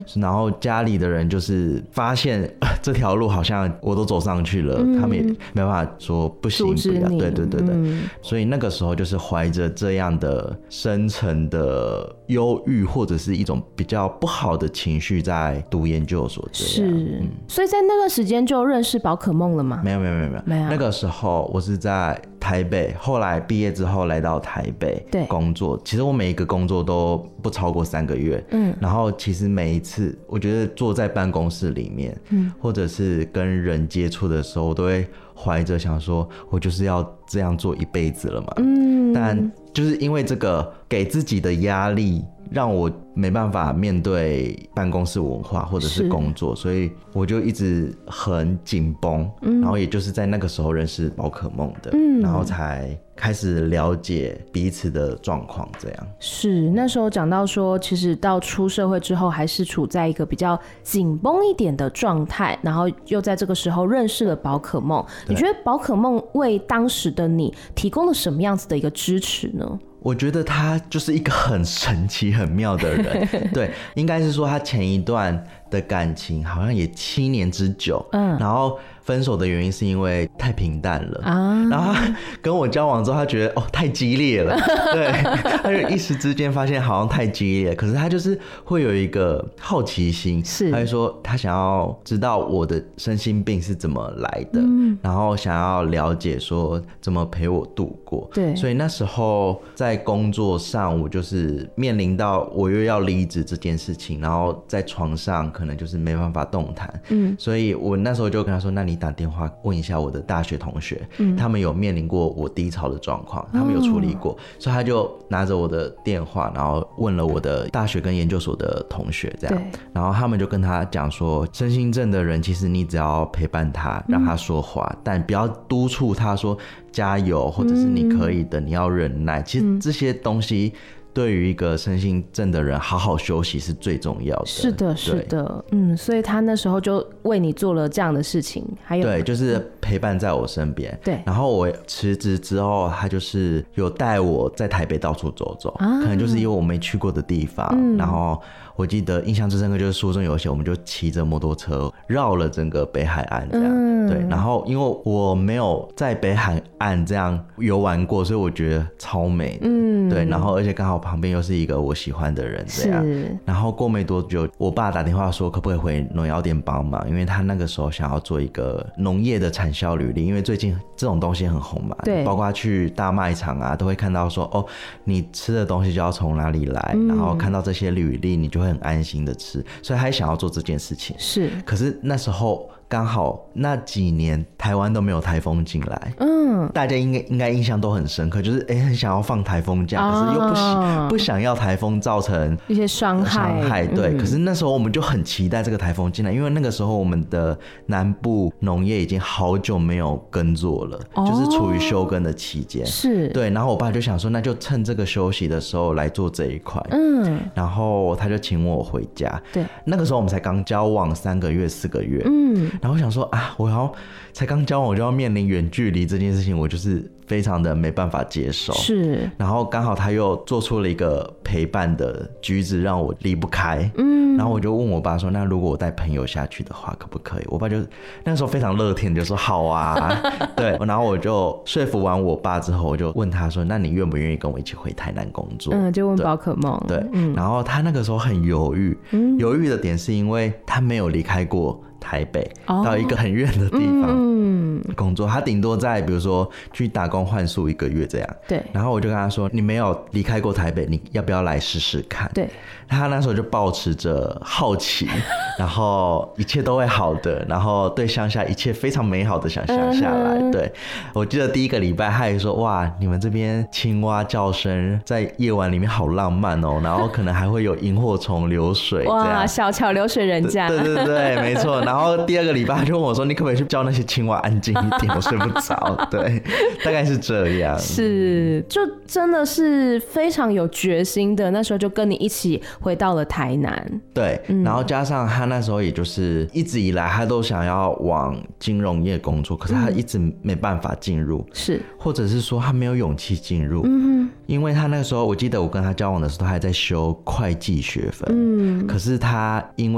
然后家里的人就是发现这条路好像我都走上去了，他们也没办法说不行不要，对对对对，所以那个时候就是怀着这样的深层的忧郁或者是一种比较不好的情绪在读研究所这样。 是，所以在那个时间就认识宝可梦了吗？ 没有，那个时候我是在台北，后来毕业之后来到台北工作，其实我每一个工作都不超过3个月，然后其实每一次我觉得坐在办公室里面，或者是跟人接触的时候，我都会怀着想说我就是要这样做一辈子了嘛，但就是因为这个给自己的压力让我没办法面对办公室文化或者是工作，所以我就一直很紧绷，然后也就是在那个时候认识宝可梦的，然后才开始了解彼此的状况这样。 是，那时候讲到说其实到出社会之后还是处在一个比较紧绷一点的状态，然后又在这个时候认识了宝可梦。你觉得宝可梦为当时的你提供了什么样子的一个支持呢？ 我觉得他就是一个很神奇很妙的人对，应该是说他前一段的感情好像也7年之久，然后分手的原因是因为太平淡了然后他跟我交往之后他觉得太激烈了对，他就一时之间发现好像太激烈，可是他就是会有一个好奇心，他就说他想要知道我的身心病是怎么来的，然后想要了解说怎么陪我度过，对，所以那时候在工作上我就是面临到我又要离职这件事情，然后在床上可能就是没办法动弹，所以我那时候就跟他说，那你打电话问一下我的大学同学，他们有面临过我低潮的状况，他们有处理过，所以他就拿着我的电话，然后问了我的大学跟研究所的同学这样，然后他们就跟他讲说，身心症的人其实你只要陪伴他，让他说话，但不要督促他说加油或者是你可以的，你要忍耐，其实这些东西对于一个身心症的人好好休息是最重要的。 是的是的，所以他那时候就为你做了这样的事情，还有对，就是陪伴在我身边，对，然后我辞职之后他就是有带我在台北到处走走，可能就是因为我没去过的地方，然后我记得印象最深刻就是书中有写我们就骑着摩托车绕了整个北海岸这样，对，然后因为我没有在北海岸这样游玩过，所以我觉得超美的，对，然后而且刚好旁边又是一个我喜欢的人这样，然后过没多久我爸打电话说可不可以回农药店帮忙，因为他那个时候想要做一个农业的产销履历，因为最近这种东西很红嘛，对，包括去大卖场啊都会看到说你吃的东西就要从哪里来，然后看到这些履历你就会很安心的吃，所以他想要做这件事情，是，可是那时候刚好那几年台湾都没有台风进来，大家应该印象都很深刻，就是很想要放台风假，可是又不想要台风造成一些伤害， 对，可是那时候我们就很期待这个台风进来，因为那个时候我们的南部农业已经好久没有耕作了，就是处于休耕的期间，是，对，然后我爸就想说那就趁这个休息的时候来做这一块，然后他就请我回家，对，那个时候我们才刚交往3个月4个月，然后我想说我才刚交往我就要面临远距离这件事情，我就是非常的没办法接受，是，然后刚好他又做出了一个陪伴的举止让我离不开，然后我就问我爸说那如果我带朋友下去的话可不可以，我爸就那时候非常乐天就说好啊对，然后我就说服完我爸之后我就问他说那你愿不愿意跟我一起回台南工作， 就问宝可梦， 对，然后他那个时候很犹豫，犹豫的点是因为他没有离开过台北，到一个很远的地方工作，他顶多在比如说去打工换宿1个月这样，对，然后我就跟他说你没有离开过台北，你要不要来试试看，对，他那时候就抱持着好奇然后一切都会好的，然后对乡下一切非常美好的想象下来，对，我记得第1个礼拜他还说哇你们这边青蛙叫声在夜晚里面好浪漫然后可能还会有萤火虫流水这样， 哇小桥流水人家， 对对对没错，然后第2个礼拜他就问我说你可不可以去叫那些青蛙安静一点我睡不着对，大概是这样， 是，就真的是非常有决心的，那时候就跟你一起回到了台南， 对，然后加上他那时候也就是一直以来他都想要往金融业工作，可是他一直没办法进入，是，或者是说他没有勇气进入，因为他那个时候我记得我跟他交往的时候他还在修会计学分，可是他因为